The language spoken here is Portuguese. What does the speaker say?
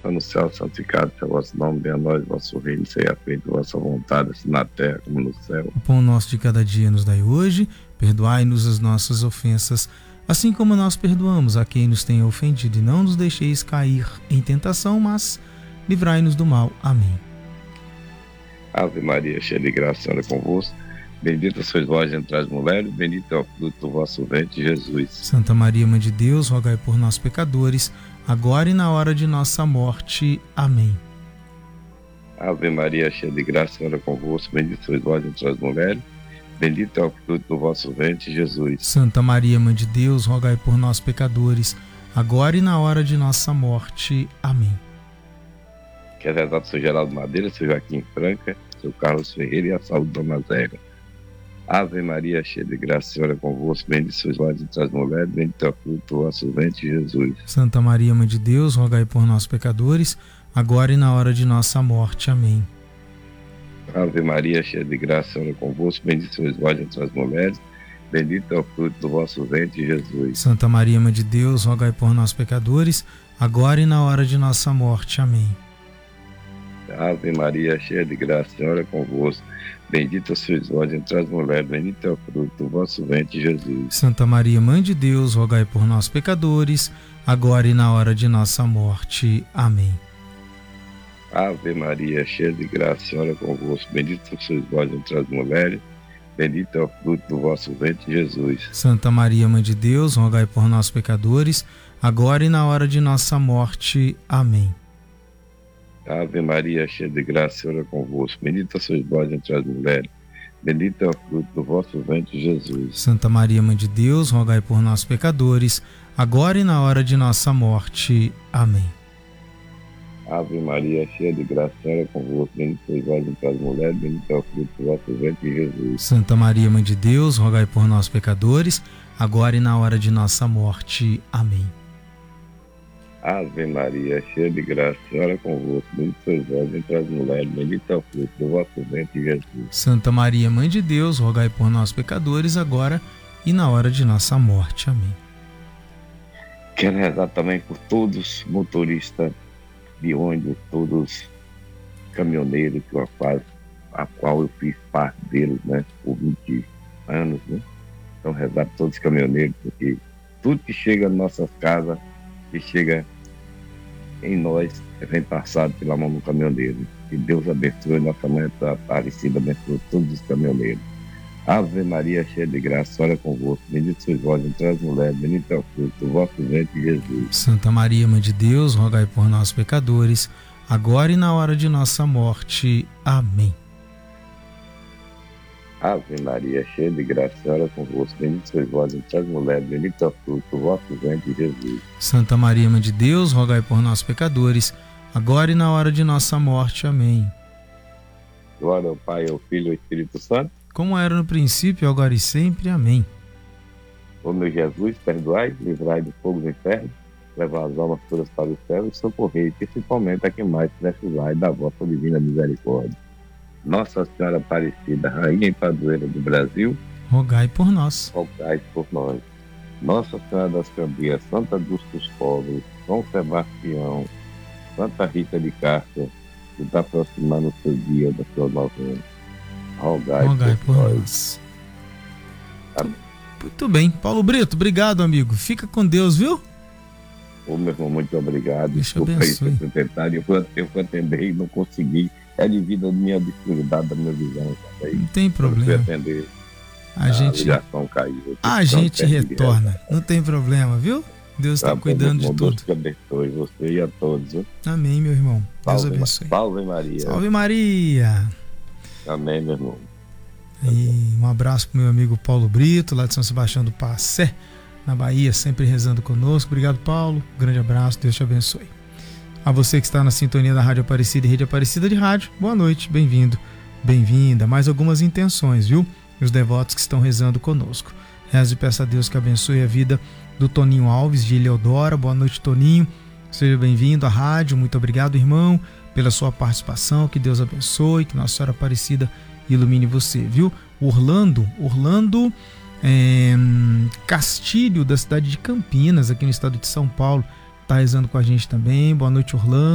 está no céu, santificado seja o vosso nome, venha a nós, vosso reino, seja feita a vossa vontade, assim na terra como no céu. O pão nosso de cada dia nos dai hoje, perdoai-nos as nossas ofensas, assim como nós perdoamos a quem nos tem ofendido, e não nos deixeis cair em tentação, mas livrai-nos do mal. Amém. Ave Maria, cheia de graça, Senhor é convosco. Bendita sois vós entre as mulheres, bendito é o fruto do vosso ventre, Jesus. Santa Maria, Mãe de Deus, rogai por nós, pecadores, agora e na hora de nossa morte. Amém. Ave Maria, cheia de graça, Senhor é convosco. Bendita sois vós entre as mulheres, bendito é o fruto do vosso ventre, Jesus. Santa Maria, Mãe de Deus, rogai por nós, pecadores, agora e na hora de nossa morte. Amém. Que é rezado seu Geraldo Madeira, seu Joaquim Franca, seu Carlos Ferreira e a saúde da Dona Zélia. Ave Maria, cheia de graça, Senhor é convosco, bendito sois vós entre as mulheres, bendito é o fruto do vosso ventre, Jesus. Santa Maria, Mãe de Deus, rogai por nós, pecadores, agora e na hora de nossa morte. Amém. Ave Maria, cheia de graça, Senhor é convosco, bendito sois vós entre as mulheres, bendito é o fruto do vosso ventre, Jesus. Santa Maria, Mãe de Deus, rogai por nós, pecadores, agora e na hora de nossa morte. Amém. Ave Maria, cheia de graça, Senhor é convosco, bendita sois vós entre as mulheres, bendito é o fruto do vosso ventre, Jesus. Santa Maria, Mãe de Deus, rogai por nós, pecadores, agora e na hora de nossa morte. Amém. Ave Maria, cheia de graça, Senhor é convosco, bendita sois vós entre as mulheres, bendito é o fruto do vosso ventre, Jesus. Santa Maria, Mãe de Deus, rogai por nós, pecadores, agora e na hora de nossa morte. Amém. Ave Maria, cheia de graça, Senhor é convosco, bendita sois vós entre as mulheres, bendito é o fruto do vosso ventre, Jesus. Santa Maria, Mãe de Deus, rogai por nós, pecadores, agora e na hora de nossa morte. Amém. Ave Maria, cheia de graça, Senhor é convosco, bendita sois vós entre as mulheres, bendito é o fruto do vosso ventre, Jesus. Santa Maria, Mãe de Deus, rogai por nós, pecadores, agora e na hora de nossa morte. Amém. Ave Maria, cheia de graça, Senhor é convosco, bendita sois vós entre as mulheres, bendito é o fruto do vosso ventre, Jesus. Santa Maria, Mãe de Deus, rogai por nós, pecadores, agora e na hora de nossa morte. Amém. Quero rezar também por todos os motoristas de ônibus, todos os caminhoneiros a qual eu fiz parte deles, né, por 20 anos, né. Então rezar por todos os caminhoneiros, porque tudo que chega nas nossas casas, que chega em nós, vem passado pela mão do caminhoneiro. Que Deus abençoe, nossa Mãe Aparecida abençoe todos os caminhoneiros. Ave Maria, cheia de graça, Senhor é convosco, bendito sois vós entre as mulheres, bendito é o fruto do vosso ventre, Jesus. Santa Maria, Mãe de Deus, rogai por nós, pecadores, agora e na hora de nossa morte. Amém. Ave Maria, cheia de graça, Senhor é convosco, bendito sois vós entre as mulheres, bendito é o fruto do vosso ventre, Jesus. Santa Maria, Mãe de Deus, rogai por nós, pecadores, agora e na hora de nossa morte. Amém. Glória ao Pai, ao Filho e ao Espírito Santo, como era no princípio, agora e sempre. Amém. Ó meu Jesus, perdoai, livrai do fogo do inferno, levai as almas todas para o céu e socorrei, principalmente a quem mais precisar da vossa divina misericórdia. Nossa Senhora Aparecida, Rainha e Padroeira do Brasil, rogai por nós. Rogai por nós. Nossa Senhora das Cambias, Santa Dulce dos Pobres, São Sebastião, Santa Rita de Cássia, que está aproximando o seu dia da sua novena. Rogai por nós. Amém. Muito bem. Paulo Brito, obrigado, amigo. Fica com Deus, viu? Ô, meu irmão, muito obrigado. Deixa eu abençoe. Eu fui atender e não consegui. É devido à minha dificuldade, da minha visão. Também. Não tem problema. A gente retorna. Não tem problema, viu? Deus está cuidando de tudo. Deus te abençoe, você e a todos. Viu? Amém, meu irmão. Deus abençoe. Salve Maria. Salve Maria. Amém, meu irmão. E um abraço pro meu amigo Paulo Brito, lá de São Sebastião do Passé, na Bahia, sempre rezando conosco. Obrigado, Paulo. Grande abraço, Deus te abençoe. A você que está na sintonia da Rádio Aparecida e Rede Aparecida de Rádio, boa noite, bem-vindo, bem-vinda. Mais algumas intenções, viu? E os devotos que estão rezando conosco. Rezo e peço a Deus que abençoe a vida do Toninho Alves, de Eleodora. Boa noite, Toninho. Seja bem-vindo à rádio. Muito obrigado, irmão, pela sua participação. Que Deus abençoe, que Nossa Senhora Aparecida ilumine você, viu? Orlando Castilho, da cidade de Campinas, aqui no estado de São Paulo, está rezando com a gente também. Boa noite, Orlando.